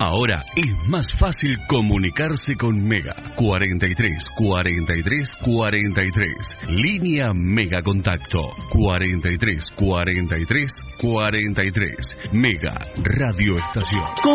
Ahora es más fácil comunicarse con Mega. 43 43 43. Línea Mega Contacto. 43 43 43. Mega Radio Estación.